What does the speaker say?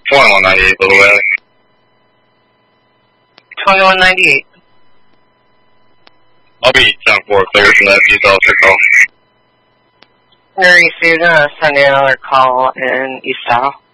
2198, Little Valley. 2198. I'll be 10-4 clear from that East Alpha call. Mary, so you're going to send me another call in East Isle?